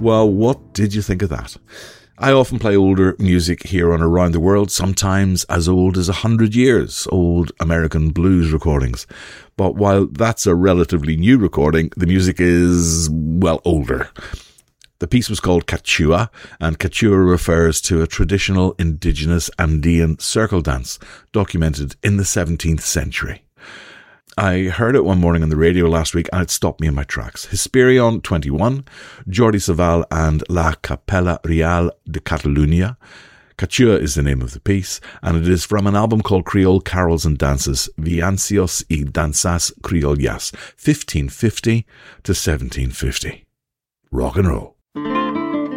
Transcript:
Well, what did you think of that? I often play older music here on Around the World, sometimes as old as 100 years, old American blues recordings. But while that's a relatively new recording, the music is, well, older. The piece was called Cachua, and Cachua refers to a traditional indigenous Andean circle dance documented in the 17th century. I heard it one morning on the radio last week and it stopped me in my tracks. Hesperion 21, Jordi Savall and La Capella Real de Catalunya. Cachua is the name of the piece, and it is from an album called Creole Carols and Dances, Villancicos y Danzas Criollas, 1550 to 1750. Rock and roll.